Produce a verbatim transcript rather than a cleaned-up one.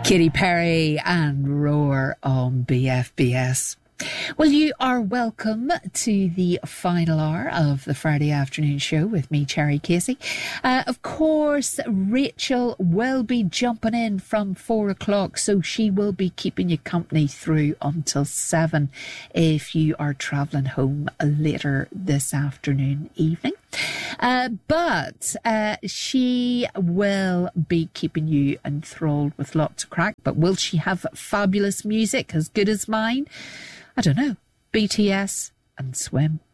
Katy Perry and Roar on B F B S. Well, you are welcome to the final hour of the Friday afternoon show with me, Cherry Casey. Uh, of course, Rachel will be jumping in from four o'clock, so she will be keeping you company through until seven if you are travelling home later this afternoon, evening. Uh, but uh, she will be keeping you enthralled with lots of crack. But will she have fabulous music as good as mine? I don't know. B T S and Swim.